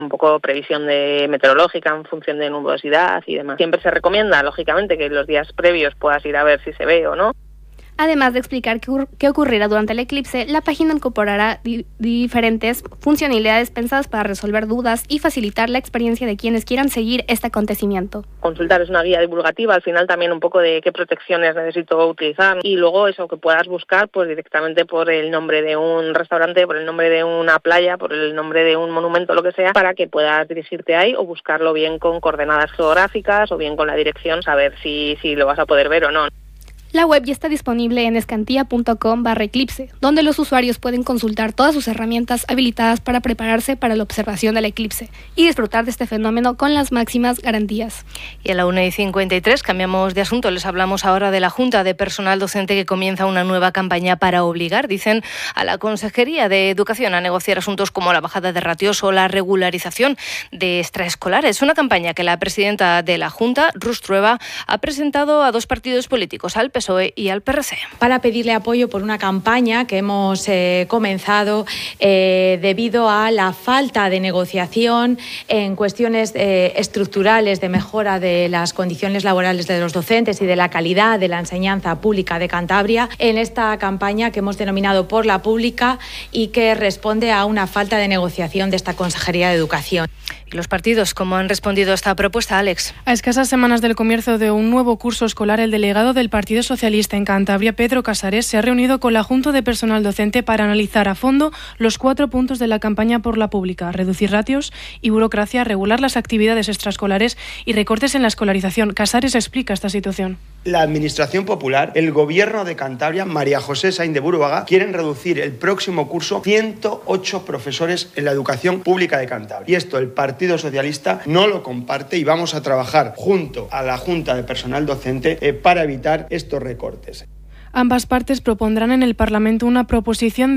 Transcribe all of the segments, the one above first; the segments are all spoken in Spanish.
un poco previsión meteorológica en función de nubosidad y demás. Siempre se recomienda, lógicamente, que los días previos puedas ir a ver si se ve o no. Además de explicar qué ocurrirá durante el eclipse, la página incorporará diferentes funcionalidades pensadas para resolver dudas y facilitar la experiencia de quienes quieran seguir este acontecimiento. Consultar es una guía divulgativa, al final también un poco de qué protecciones necesito utilizar y luego eso que puedas buscar pues directamente por el nombre de un restaurante, por el nombre de una playa, por el nombre de un monumento, lo que sea, para que puedas dirigirte ahí o buscarlo bien con coordenadas geográficas o bien con la dirección, saber si lo vas a poder ver o no. La web ya está disponible en escantilla.com/eclipse, donde los usuarios pueden consultar todas sus herramientas habilitadas para prepararse para la observación del eclipse y disfrutar de este fenómeno con las máximas garantías. Y a la 1:53 cambiamos de asunto. Les hablamos ahora de la Junta de Personal Docente que comienza una nueva campaña para obligar, dicen, a la Consejería de Educación a negociar asuntos como la bajada de ratios o la regularización de extraescolares. Una campaña que la presidenta de la Junta, Rus Trueba, ha presentado a dos partidos políticos, al PSOE y al PRC. Para pedirle apoyo por una campaña que hemos comenzado debido a la falta de negociación en cuestiones estructurales de mejora de las condiciones laborales de los docentes y de la calidad de la enseñanza pública de Cantabria, en esta campaña que hemos denominado Por la Pública y que responde a una falta de negociación de esta Consejería de Educación. ¿Y los partidos cómo han respondido a esta propuesta, Alex? A escasas semanas del comienzo de un nuevo curso escolar, el delegado del Partido Socialista en Cantabria, Pedro Casares, se ha reunido con la Junta de Personal Docente para analizar a fondo los 4 puntos de la campaña Por la Pública: reducir ratios y burocracia, regular las actividades extraescolares y recortes en la escolarización. Casares explica esta situación. La Administración Popular, el Gobierno de Cantabria, María José Sainz de Buruaga, quieren reducir el próximo curso 108 profesores en la educación pública de Cantabria. Y esto el Partido Socialista no lo comparte y vamos a trabajar junto a la Junta de Personal Docente para evitar estos recortes. Ambas partes propondrán en el Parlamento una proposición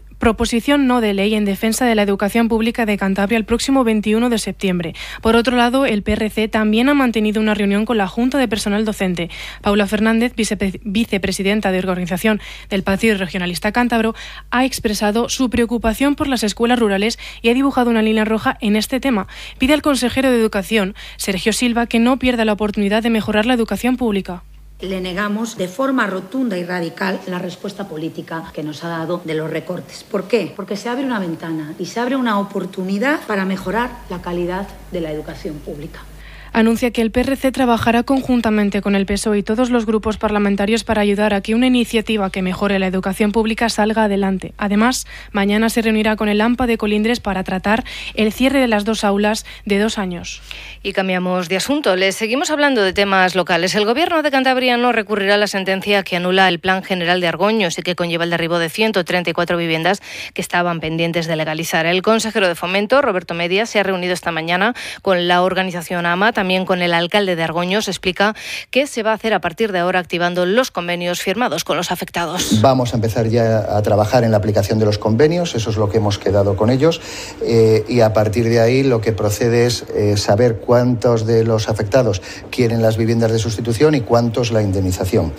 no de ley en defensa de la educación pública de Cantabria el próximo 21 de septiembre. Por otro lado, el PRC también ha mantenido una reunión con la Junta de Personal Docente. Paula Fernández, vicepresidenta de organización del Partido Regionalista Cántabro, ha expresado su preocupación por las escuelas rurales y ha dibujado una línea roja en este tema. Pide al consejero de Educación, Sergio Silva, que no pierda la oportunidad de mejorar la educación pública. Le negamos de forma rotunda y radical la respuesta política que nos ha dado de los recortes. ¿Por qué? Porque se abre una ventana y se abre una oportunidad para mejorar la calidad de la educación pública. Anuncia que el PRC trabajará conjuntamente con el PSOE y todos los grupos parlamentarios para ayudar a que una iniciativa que mejore la educación pública salga adelante. Además, mañana se reunirá con el AMPA de Colindres para tratar el cierre de las 2 aulas de 2 años. Y cambiamos de asunto. Les seguimos hablando de temas locales. El Gobierno de Cantabria no recurrirá a la sentencia que anula el Plan General de Argoños y que conlleva el derribo de 134 viviendas que estaban pendientes de legalizar. El consejero de Fomento, Roberto Media, se ha reunido esta mañana con la organización AMA, también con el alcalde de Argoños. Explica qué se va a hacer a partir de ahora activando los convenios firmados con los afectados. Vamos a empezar ya a trabajar en la aplicación de los convenios, eso es lo que hemos quedado con ellos, y a partir de ahí lo que procede es saber cuántos de los afectados quieren las viviendas de sustitución y cuántos la indemnización.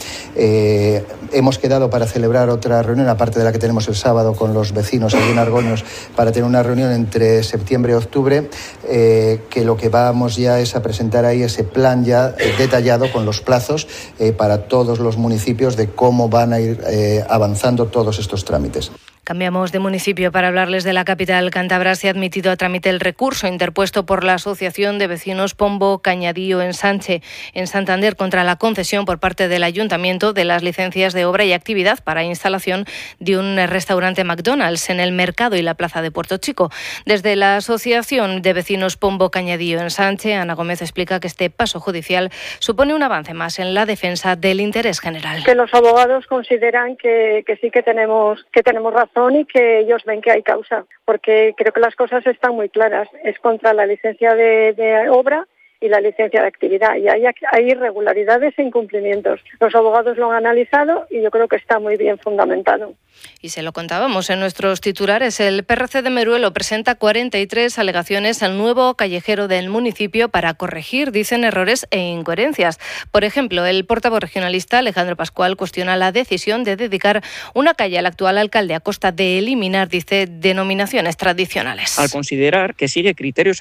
Hemos quedado para celebrar otra reunión, aparte de la que tenemos el sábado con los vecinos allí en Argoños, para tener una reunión entre septiembre y octubre, que lo que vamos ya es a presentar ahí ese plan ya detallado con los plazos para todos los municipios de cómo van a ir avanzando todos estos trámites. Cambiamos de municipio para hablarles de la capital cántabra. Se ha admitido a trámite el recurso interpuesto por la Asociación de Vecinos Pombo Cañadío Ensanche en Santander contra la concesión por parte del Ayuntamiento de las licencias de obra y actividad para instalación de un restaurante McDonald's en el mercado y la plaza de Puerto Chico. Desde la Asociación de Vecinos Pombo Cañadío Ensanche, Ana Gómez explica que este paso judicial supone un avance más en la defensa del interés general. Que los abogados consideran que sí que tenemos razón y que ellos ven que hay causa, porque creo que las cosas están muy claras. Es contra la licencia de obra y la licencia de actividad, y hay irregularidades e incumplimientos. Los abogados lo han analizado y yo creo que está muy bien fundamentado. Y se lo contábamos en nuestros titulares. El PRC de Meruelo presenta 43 alegaciones al nuevo callejero del municipio para corregir, dicen, errores e incoherencias. Por ejemplo, el portavoz regionalista Alejandro Pascual cuestiona la decisión de dedicar una calle al actual alcalde a costa de eliminar, dice, denominaciones tradicionales. Al considerar que sigue criterios